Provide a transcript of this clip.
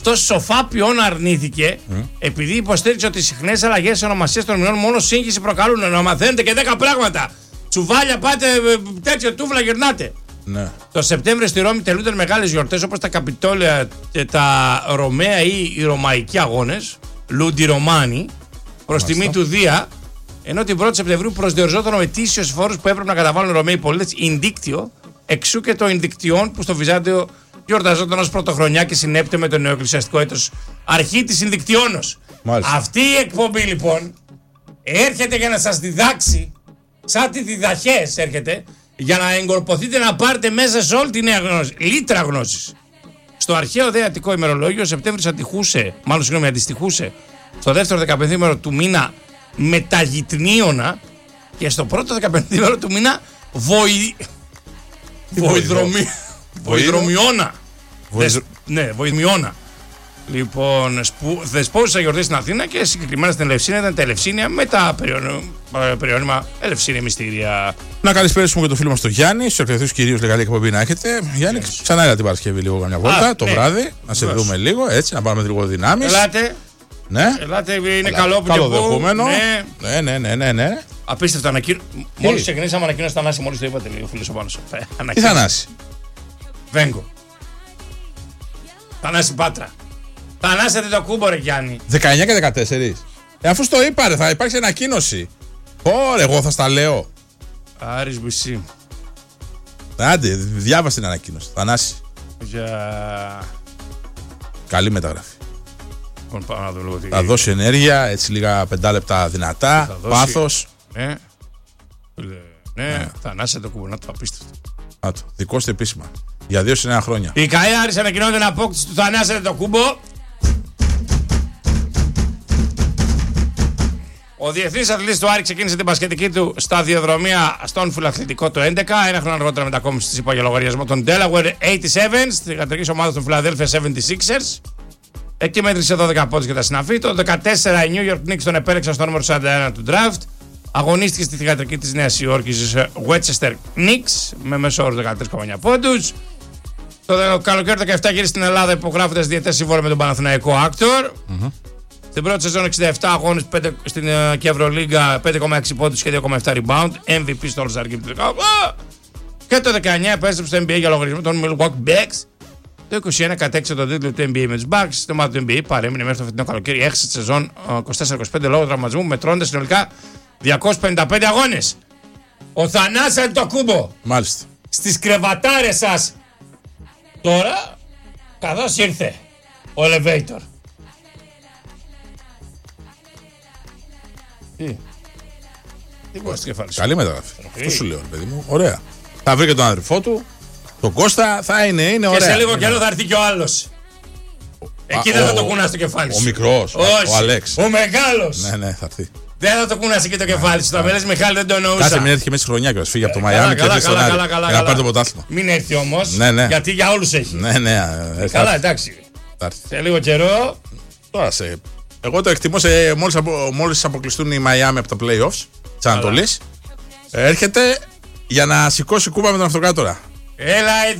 Αυτό σοφά ποιόν αρνήθηκε, επειδή υποστήριξε ότι οι συχνές αλλαγές ονομασίες των μηνών μόνο σύγχυση προκαλούν. Να μαθαίνετε και 10 πράγματα. Τσουβάλια πάτε, τέτοια τούβλα γυρνάτε. Ναι. Το Σεπτέμβριο στη Ρώμη τελούνται μεγάλες γιορτές όπως τα Καπιτόλια και τα Ρωμαία ή οι Ρωμαϊκοί αγώνες, Λούντι Ρωμάνι, προς τιμή του Δία. Ενώ την 1η Σεπτεμβρίου προσδιοριζόταν ο ετήσιος φόρος που έπρεπε να καταβάλουν οι Ρωμαίοι πολίτες, Ινδίκτιο, εξού και το Ινδικτιόν που στο Βυζάντιο γιορταζόταν ως πρωτοχρονιά και συνέπτε με το νεοεκκλησιαστικό έτος αρχή της Ινδικτιόνος. Αυτή η εκπομπή λοιπόν έρχεται για να σας διδάξει, σαν τη διδαχές έρχεται, για να εγκορποθείτε να πάρετε μέσα σε όλη τη νέα γνώση, λίτρα γνώσης. Στο αρχαίο δε Αττικό ημερολόγιο, ο Σεπτέμβρης αντιστοιχούσε στο δεύτερο 15ήμερο του μήνα Μεταγυτνίωνα και στο πρώτο 15ήμερο του μήνα Βοηδρομιώνα. Ναι, Βοηδρομιώνα. Λοιπόν, δεσπόζουσα γιορτή στην Αθήνα και συγκεκριμένα στην Ελευσίνα ήταν τα Ελευσίνια με τα περιώνυμα Ελευσίνια μυστήρια. Να καλησπέρισουμε και το φίλο μας τον Γιάννη, στους εκτεθούς κυρίως λεγαλή εκπομπή να έχετε. Γιάννη, ξανά έλα την Παρασκευή λίγο καμιά βόλτα, το βράδυ, να σε δούμε λίγο έτσι, να πάρουμε λίγο δυνάμεις. Ελάτε. Ναι. Ελάτε, είναι καλό που καλοδεχούμενο. Ναι. Απίστευτο ανακοίνωση. Μόλις ξεκινήσαμε ανακοίνωση Θανάση, μόλις το είπατε λίγο φίλος ο Πάνος. Τι Θανάση? Βέγκο. Θανάση Πάτρα. Θανάσετε το κούμπο ρε Γιάννη. 19 και 14. Αφού στο είπα ρε, θα υπάρξει ανακοίνωση. Ωραία, εγώ θα στα λέω. Άρης Μπισί. Άντε, διάβασε την ανακοίνωση. Θανάση. Για... Καλή μεταγραφή. Λοιπόν, θα δώσει ενέργεια, έτσι λίγα 5 λεπτά δυνατά, πάθος. Ναι, Θανάσετε το κούμπο, να το απίστευτο. Δικό του επίσημα. Για 2 9 χρόνια. Η ΚΑΕ Άρης ανακοινώνει την απόκτηση του Θανάσετε το κούμπο. Ο διεθνής αθλητής του Άρη ξεκίνησε την μπασκετική του σταδιοδρομία στον φιλαθλητικό το 11. Ένα χρόνο αργότερα μετακόμισε στις υπό για λογαριασμό των Delaware 87s, τη γατρικής ομάδα των Philadelphia 76ers. Εκεί μέτρησε 12 πόντους και τα συναφή. Το 14 οι New York Knicks τον επέλεξαν στο νούμερο 41 του draft. Αγωνίστηκε στη θηγατρική της Νέας Υόρκης Westchester Knicks με μέσο όρο 13,9 πόντους. Το καλοκαίρι του 17 γύρισε στην Ελλάδα υπογράφοντας διετές συμβόλαιο με τον Παναθηναϊκό Άκτορ. Στην πρώτη σεζόν 67 αγώνες στην Ευρωλίγκα 5,6 πόντους και 2,7 rebound. MVP στο All-Star Game του 18. Και το 19 επέστρεψε στο NBA για λογαριασμό των Milwaukee Bucks. Το 21 κατέκτησε τον τίτλο του NBA με τους Bucks. Στην ομάδα του NBA παρέμεινε μέχρι το φετινό καλοκαίρι. Έχασε τη σεζόν 24-25 λόγω τραυματισμού, μετρώντας συνολικά 255 αγώνες. Ο Θανάσης Αντετοκούμπο. Μάλιστα. Στις κρεβατάρες σας. Τώρα, καθώς ήρθε ο Elevator. Τι μπορεί στο κεφάλι σου. Καλή μεταγραφή. Αυτό σου λέω, παιδί μου. Ωραία. Θα βρει και τον αδερφό του. Τον Κώστα θα είναι ωραία. Και σε λίγο καιρό θα έρθει και ο άλλος. Εκεί δεν θα το κουνάς στο κεφάλι σου. Ο μικρός, ο Αλέξ. Ο μεγάλος. Ναι, θα έρθει. Δεν θα το κουνάσει και το κεφάλι σου. Θα με λες Μιχάλη, δεν το εννοούσα. Κάτσε, μην έρθει και μέσα στη χρονιά και φύγει από το Μαϊάμι και έρθει στον Άρη. Για να πάρει το πρωτάθλημα. Μην έρθει όμως. Ναι. Γιατί για όλους έχει. Ναι. Καλά, εντάξει. Σε λίγο καιρό. Τώρα εγώ το εκτιμώ μόλις αποκλειστούν οι Μαϊάμι από τα playoffs της Ανατολής. Έρχεται για να σηκώσει κούπα με τον Αυτοκράτορα. Έλα